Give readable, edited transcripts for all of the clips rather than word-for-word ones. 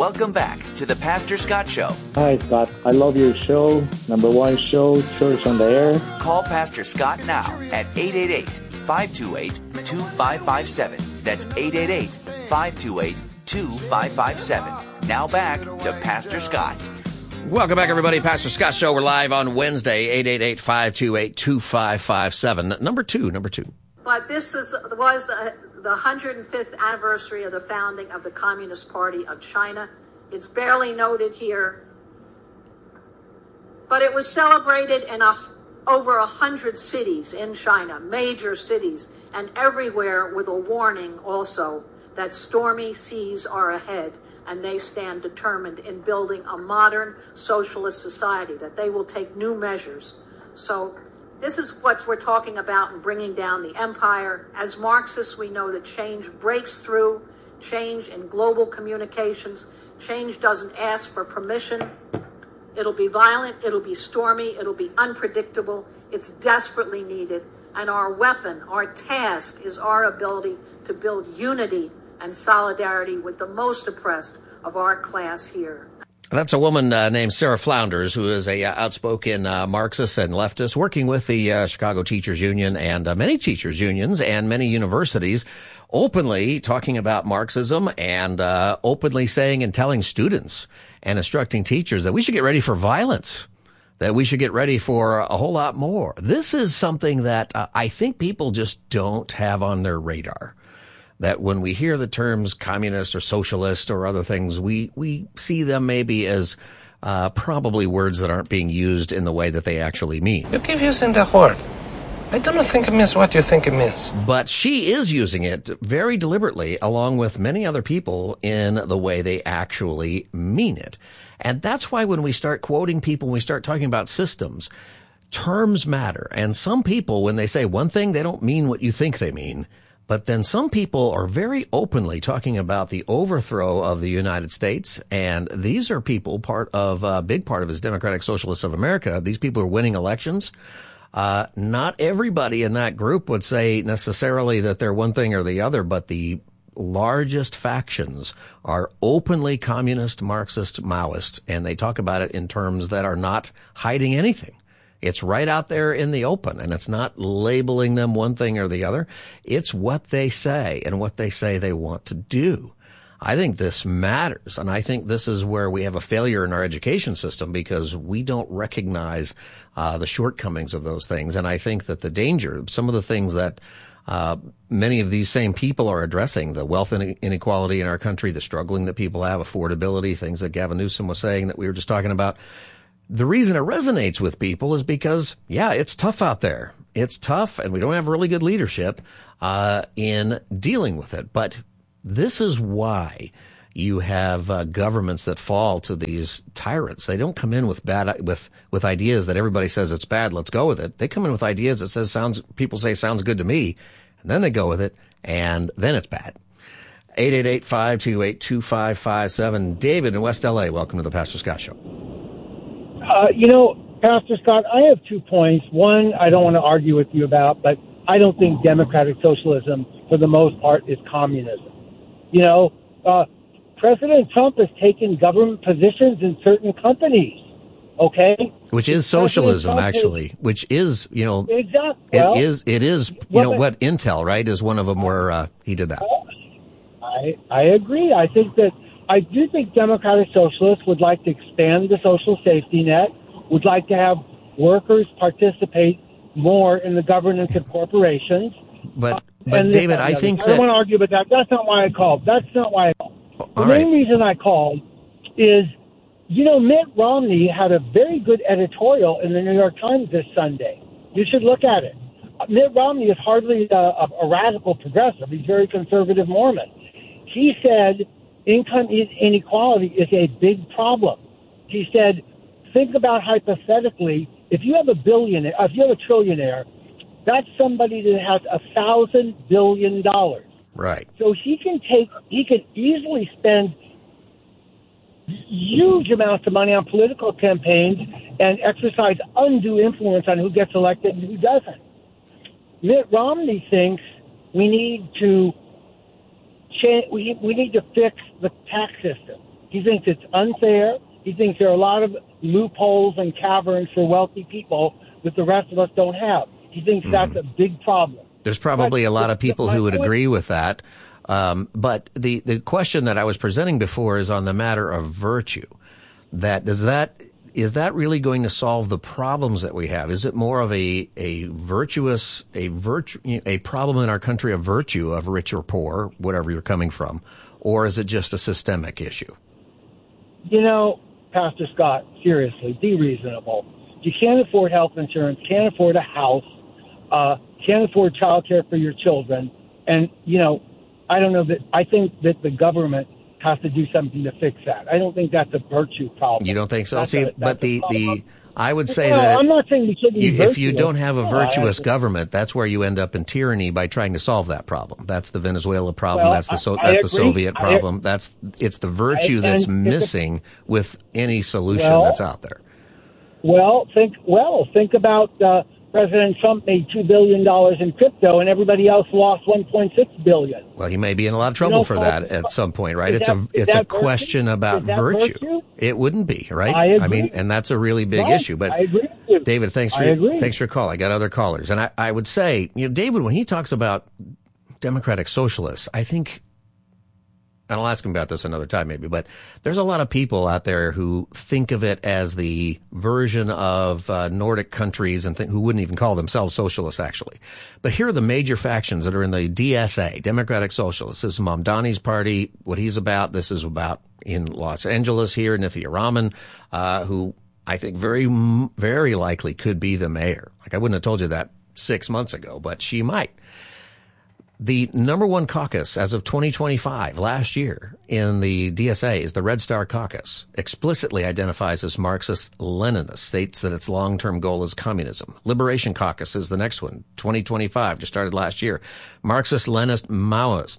Welcome back to the Pastor Scott Show. Hi, Scott. I love your show. Number one show, Church on the Air. Call Pastor Scott now at 888-528-2557. That's 888-528-2557. Now back to Pastor Scott. Welcome back, everybody. Pastor Scott Show. We're live on Wednesday, 888-528-2557. Number two. But this was the 105th anniversary of the founding of the Communist Party of China. It's barely noted here, but it was celebrated in over 100 cities in China, major cities, and everywhere with a warning also that stormy seas are ahead, and they stand determined in building a modern socialist society, that they will take new measures. So this is what we're talking about in bringing down the empire. As Marxists, we know that change breaks through, change in global communications. Change doesn't ask for permission. It'll be violent, it'll be stormy, it'll be unpredictable. It's desperately needed. And our weapon, our task, is our ability to build unity and solidarity with the most oppressed of our class here. That's a woman named Sarah Flounders, who is a outspoken Marxist and leftist, working with the Chicago Teachers Union and many teachers unions and many universities, openly talking about Marxism and openly saying and telling students and instructing teachers that we should get ready for violence, that we should get ready for a whole lot more. This is something that I think people just don't have on their radar. That when we hear the terms communist or socialist or other things, we see them maybe as probably words that aren't being used in the way that they actually mean. You keep using the word. I don't think it means what you think it means. But she is using it very deliberately, along with many other people, in the way they actually mean it. And that's why when we start quoting people, when we start talking about systems, terms matter. And some people, when they say one thing, they don't mean what you think they mean. But then some people are very openly talking about the overthrow of the United States, and these are people part of a big part of his Democratic Socialists of America. These people are winning elections. Not everybody in that group would say necessarily that they're one thing or the other, but the largest factions are openly communist, Marxist, Maoist, and they talk about it in terms that are not hiding anything. It's right out there in the open, and it's not labeling them one thing or the other. It's what they say and what they say they want to do. I think this matters, and I think this is where we have a failure in our education system because we don't recognize the shortcomings of those things. And I think that the danger, some of the things that many of these same people are addressing, the wealth inequality in our country, the struggling that people have, affordability, things that Gavin Newsom was saying that we were just talking about. The reason it resonates with people is because, yeah, it's tough out there. It's tough, and we don't have really good leadership in dealing with it. But this is why you have governments that fall to these tyrants. They don't come in with with ideas that everybody says it's bad, let's go with it. They come in with ideas that people say sounds good to me, and then they go with it, and then it's bad. 888-528-2557. David in West L.A., welcome to the Pastor Scott Show. Pastor Scott, I have 2 points. One, I don't want to argue with you about, but I don't think democratic socialism, for the most part, is communism. President Trump has taken government positions in certain companies, okay? Which is socialism, actually, which is, exactly. It is, what, Intel, right, is one of them where he did that. I agree. I do think democratic socialists would like to expand the social safety net, would like to have workers participate more in the governance of corporations. But David, I think I don't want to argue about that. That's not why I called. The main reason I called is, Mitt Romney had a very good editorial in the New York Times this Sunday. You should look at it. Mitt Romney is hardly a radical progressive. He's very conservative Mormon. He said income inequality is a big problem. He said, think about hypothetically, if you have a trillionaire, that's somebody that has $1,000 billion. Right. So he can easily spend huge amounts of money on political campaigns and exercise undue influence on who gets elected and who doesn't. Mitt Romney thinks we need to fix the tax system. He thinks it's unfair. He thinks there are a lot of loopholes and caverns for wealthy people that the rest of us don't have. He thinks that's a big problem. There's probably a lot of people who would agree with that. But the question that I was presenting before is on the matter of virtue. Is that really going to solve the problems that we have? Is it more of a problem in our country of virtue, of rich or poor, whatever you're coming from, or is it just a systemic issue? You know, Pastor Scott, seriously, be reasonable. You can't afford health insurance, can't afford a house, can't afford child care for your children. And, you know, I think that the government has to do something to fix that. I don't think that's a virtue problem. You don't think so? I would say I'm not saying we shouldn't be virtuous. If you don't have a virtuous government, that's where you end up in tyranny by trying to solve that problem. That's the Venezuela problem. Well, that's the Soviet problem. It's the virtue that's missing with any solution that's out there. Think about President Trump made $2 billion in crypto, and everybody else lost $1.6 billion. Well, he may be in a lot of trouble for that at some point, right? It's a question about virtue. It wouldn't be, right? I mean, and that's a really big issue. But I agree with you. David, thanks for your call. I got other callers, and I would say, you know, David, when he talks about democratic socialists, I think. And I'll ask him about this another time maybe, but there's a lot of people out there who think of it as the version of Nordic countries and who wouldn't even call themselves socialists, actually. But here are the major factions that are in the DSA, Democratic Socialists. This is Mamdani's party, what he's about. This is about in Los Angeles here, Nithya Raman, who I think very, very likely could be the mayor. Like, I wouldn't have told you that 6 months ago, but she might. The number one caucus as of 2025, last year, in the DSA is the Red Star Caucus. Explicitly identifies as Marxist-Leninist, states that its long-term goal is communism. Liberation Caucus is the next one, 2025, just started last year. Marxist-Leninist Maoist,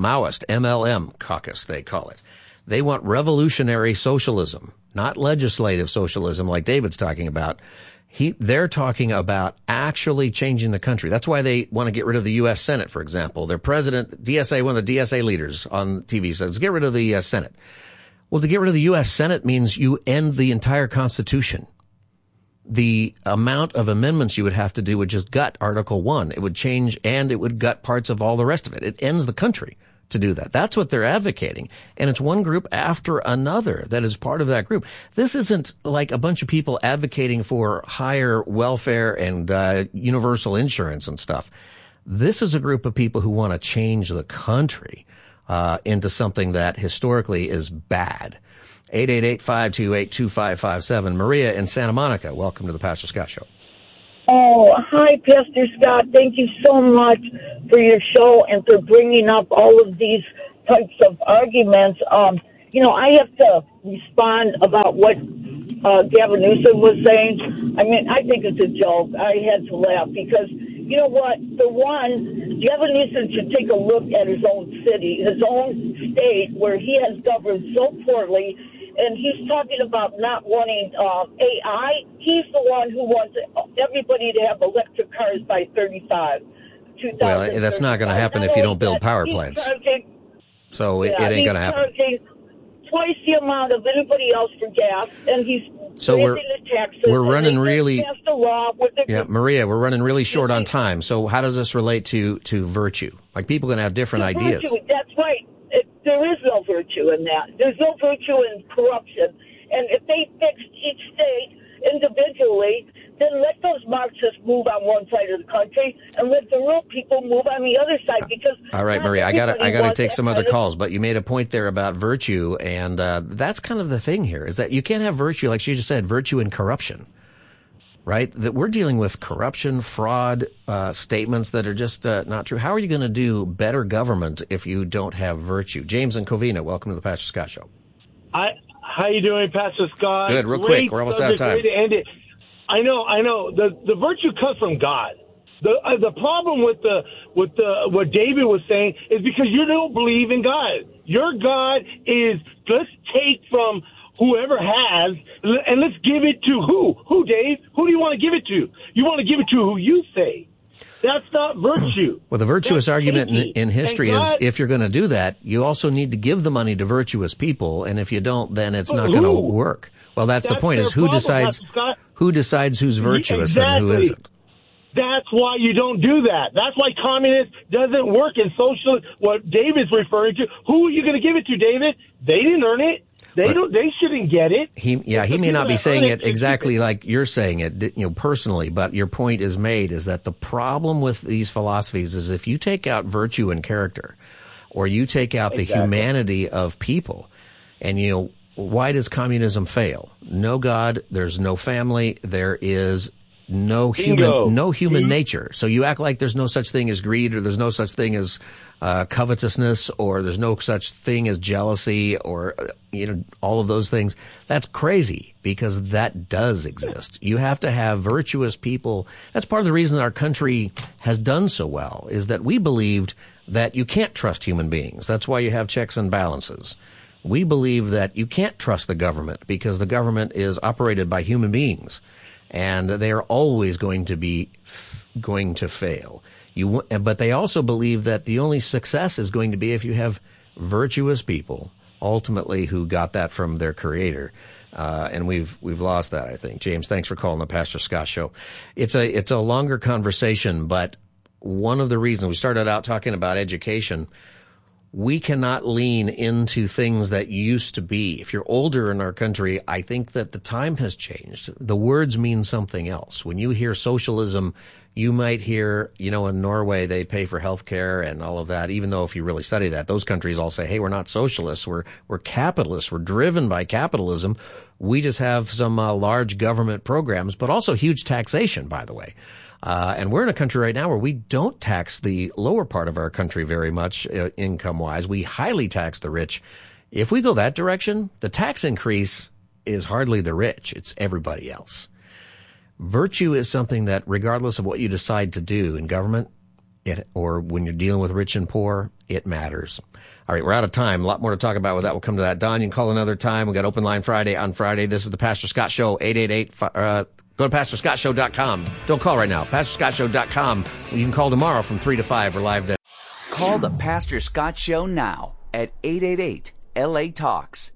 MLM Caucus, they call it. They want revolutionary socialism, not legislative socialism like David's talking about. They're talking about actually changing the country. That's why they want to get rid of the U.S. Senate, for example. Their president, DSA, one of the DSA leaders on TV says, get rid of the Senate. Well, to get rid of the U.S. Senate means you end the entire Constitution. The amount of amendments you would have to do would just gut Article 1. It would change, and it would gut parts of all the rest of it. It ends the country to do that. That's what they're advocating. And it's one group after another that is part of that group. This isn't like a bunch of people advocating for higher welfare and universal insurance and stuff. This is a group of people who want to change the country into something that historically is bad. 888-528-2557. Maria in Santa Monica, welcome to the Pastor Scott Show. Oh, hi, Pastor Scott. Thank you so much for your show and for bringing up all of these types of arguments. You know, I have to respond about what Gavin Newsom was saying. I mean, I think it's a joke. I had to laugh because, you know what, for one, Gavin Newsom should take a look at his own city, his own state, where he has governed so poorly. And he's talking about not wanting AI. He's the one who wants everybody to have electric cars by 35. Well, that's not going to happen if you don't build power plants. So it ain't going to happen. He's charging twice the amount of anybody else for gas, and he's raising the taxes. We're running really. Maria, we're running really short on time. So how does this relate to virtue? Like, people are going to have different ideas. Virtue, that's right. There is no virtue in that. There's no virtue in corruption. And if they fixed each state individually, then let those Marxists move on one side of the country and let the real people move on the other side. Because all right, Maria, I gotta take some other calls, but you made a point there about virtue, and that's kind of the thing here, is that you can't have virtue, like she just said, virtue and corruption. Right? That we're dealing with corruption, fraud, statements that are just not true. How are you going to do better government if you don't have virtue? James and Covina, welcome to the Pastor Scott Show. How you doing, Pastor Scott? Good, real quick. We're almost out of time. Way to end it. I know. The virtue comes from God. The problem with what David was saying is because you don't believe in God. Your God is, let's take from whoever has, and let's give it to who? Who, Dave? Who do you want to give it to? You want to give it to who you say. That's not virtue. Well, the virtuous That's argument taking. in history is if you're going to do that, you also need to give the money to virtuous people, and if you don't, then it's not going to work. Well, that's the point, is who decides who's virtuous and who isn't. That's why you don't do that. That's why communist doesn't work in social, what David's referring to. Who are you going to give it to, David? They didn't earn it. They shouldn't get it. He may not be saying it exactly like you're saying it, personally, but your point is made, is that the problem with these philosophies is if you take out virtue and character, or you take out the humanity of people, and why does communism fail? No God, there's no family, there is no human nature. So you act like there's no such thing as greed, or there's no such thing as covetousness, or there's no such thing as jealousy, or all of those things. That's crazy, because that does exist. You have to have virtuous people. That's part of the reason our country has done so well, is that we believed that you can't trust human beings. That's why you have checks and balances. We believe that you can't trust the government, because the government is operated by human beings, and they are always going to fail. But they also believe that the only success is going to be if you have virtuous people, ultimately, who got that from their creator. And we've lost that, I think. James, thanks for calling the Pastor Scott Show. It's a longer conversation, but one of the reasons we started out talking about education, we cannot lean into things that used to be. If you're older in our country, I think that the time has changed. The words mean something else. When you hear socialism, you might hear, in Norway, they pay for health care and all of that, even though if you really study that, those countries all say, hey, we're not socialists, we're capitalists, we're driven by capitalism. We just have some large government programs, but also huge taxation, by the way. And we're in a country right now where we don't tax the lower part of our country very much income-wise. We highly tax the rich. If we go that direction, the tax increase is hardly the rich. It's everybody else. Virtue is something that, regardless of what you decide to do in government, or when you're dealing with rich and poor, it matters. All right, we're out of time. A lot more to talk about with that. We'll come to that. Don, you can call another time. We got Open Line Friday on Friday. This is the Pastor Scott Show, 888 Go to PastorScottShow.com. Don't call right now. PastorScottShow.com. You can call tomorrow from 3 to 5. We're live there. Call the Pastor Scott Show now at 888-LA-TALKS.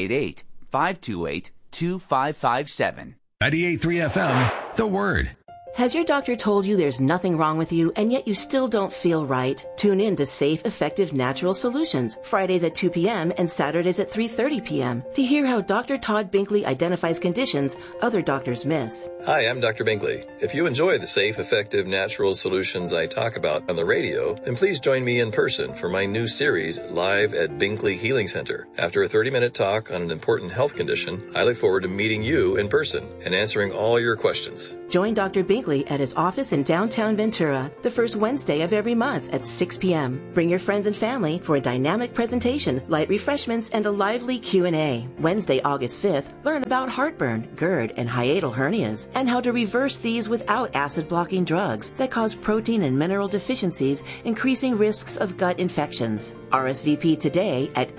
888-528-2557. 98.3 FM, The Word. Has your doctor told you there's nothing wrong with you, and yet you still don't feel right? Tune in to Safe, Effective Natural Solutions, Fridays at 2 p.m. and Saturdays at 3:30 p.m. to hear how Dr. Todd Binkley identifies conditions other doctors miss. Hi, I'm Dr. Binkley. If you enjoy the safe, effective, natural solutions I talk about on the radio, then please join me in person for my new series, Live at Binkley Healing Center. After a 30-minute talk on an important health condition, I look forward to meeting you in person and answering all your questions. Join Dr. Binkley at his office in downtown Ventura the first Wednesday of every month at 6 p.m. Bring your friends and family for a dynamic presentation, light refreshments, and a lively Q&A. Wednesday, August 5th, learn about heartburn, GERD, and hiatal hernias, and how to reverse these without acid-blocking drugs that cause protein and mineral deficiencies, increasing risks of gut infections. RSVP today at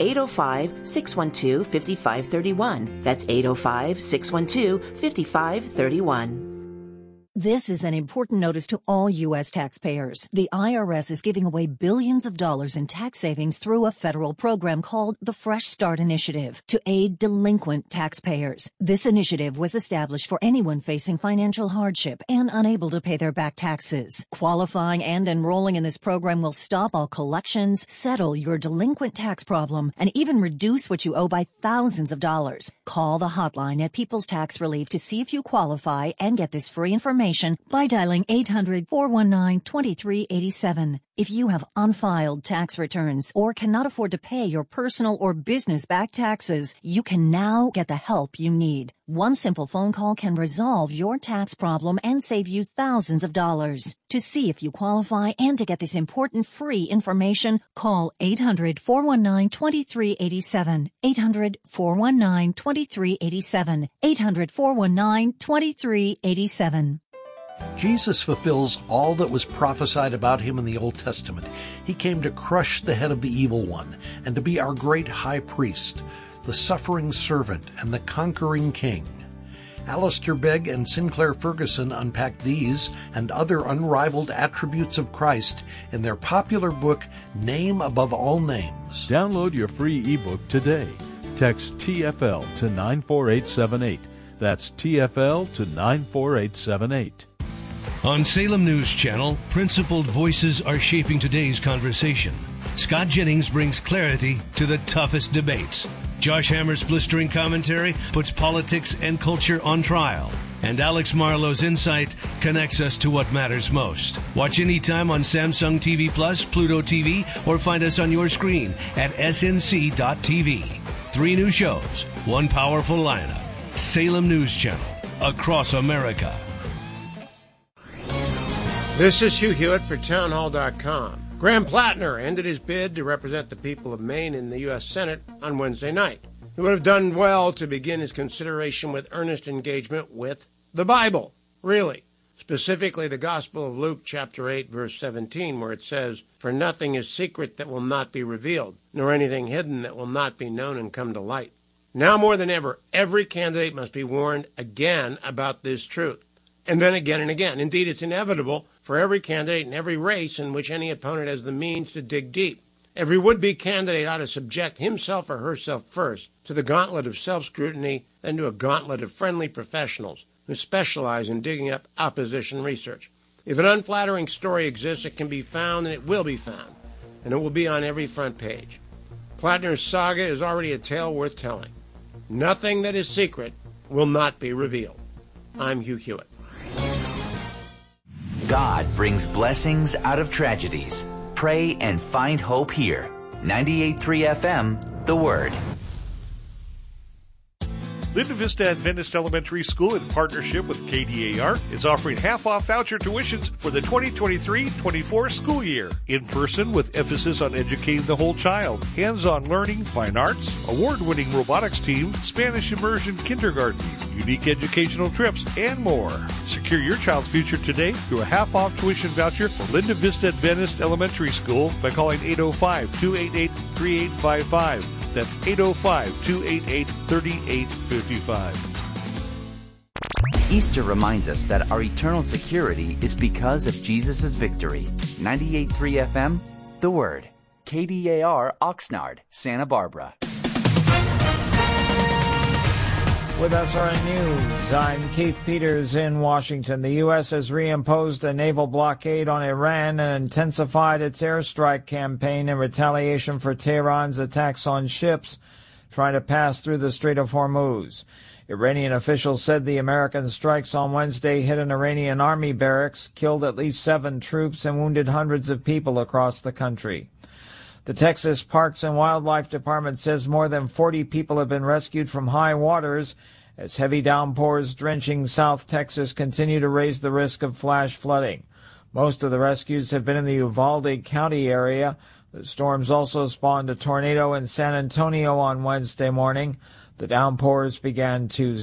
805-612-5531. That's 805-612-5531. This is an important notice to all U.S. taxpayers. The IRS is giving away billions of dollars in tax savings through a federal program called the Fresh Start Initiative to aid delinquent taxpayers. This initiative was established for anyone facing financial hardship and unable to pay their back taxes. Qualifying and enrolling in this program will stop all collections, settle your delinquent tax problem, and even reduce what you owe by thousands of dollars. Call the hotline at People's Tax Relief to see if you qualify and get this free information by dialing 800-419-2387. If you have unfiled tax returns or cannot afford to pay your personal or business back taxes, you can now get the help you need. One simple phone call can resolve your tax problem and save you thousands of dollars. To see if you qualify and to get this important free information, call 800-419-2387. 800-419-2387. 800-419-2387. Jesus fulfills all that was prophesied about him in the Old Testament. He came to crush the head of the evil one and to be our great high priest, the suffering servant and the conquering king. Alistair Begg and Sinclair Ferguson unpack these and other unrivaled attributes of Christ in their popular book, Name Above All Names. Download your free ebook today. Text TFL to 94878. That's TFL to 94878. On Salem News Channel, principled voices are shaping today's conversation. Scott Jennings brings clarity to the toughest debates. Josh Hammer's blistering commentary puts politics and culture on trial. And Alex Marlowe's insight connects us to what matters most. Watch anytime on Samsung TV Plus, Pluto TV, or find us on your screen at snc.tv. 3 new shows, 1 powerful lineup. Salem News Channel, across America. This is Hugh Hewitt for townhall.com. Graham Plattner ended his bid to represent the people of Maine in the U.S. Senate on Wednesday night. He would have done well to begin his consideration with earnest engagement with the Bible, really. Specifically, the Gospel of Luke, chapter 8, verse 17, where it says, "For nothing is secret that will not be revealed, nor anything hidden that will not be known and come to light." Now more than ever, every candidate must be warned again about this truth, and then again and again. Indeed, it's inevitable for every candidate in every race in which any opponent has the means to dig deep. Every would-be candidate ought to subject himself or herself first to the gauntlet of self-scrutiny, then to a gauntlet of friendly professionals who specialize in digging up opposition research. If an unflattering story exists, it can be found, and it will be found, and it will be on every front page. Plattner's saga is already a tale worth telling. Nothing that is secret will not be revealed. I'm Hugh Hewitt. God brings blessings out of tragedies. Pray and find hope here. 98.3 FM, The Word. Linda Vista Adventist Elementary School, in partnership with KDAR, is offering half-off voucher tuitions for the 2023-24 school year. In person with emphasis on educating the whole child. Hands-on learning, fine arts, award-winning robotics team, Spanish immersion kindergarten, unique educational trips, and more. Secure your child's future today through a half-off tuition voucher for Linda Vista Adventist Elementary School by calling 805-288-3855. That's 805-288-3855. Easter reminds us that our eternal security is because of Jesus' victory. 98.3 FM, The Word. KDAR, Oxnard, Santa Barbara. With SRN News, I'm Keith Peters in Washington. The U.S. has reimposed a naval blockade on Iran and intensified its airstrike campaign in retaliation for Tehran's attacks on ships trying to pass through the Strait of Hormuz. Iranian officials said the American strikes on Wednesday hit an Iranian army barracks, killed at least 7 troops, and wounded hundreds of people across the country. The Texas Parks and Wildlife Department says more than 40 people have been rescued from high waters as heavy downpours drenching South Texas continue to raise the risk of flash flooding. Most of the rescues have been in the Uvalde County area. The storms also spawned a tornado in San Antonio on Wednesday morning. The downpours began Tuesday.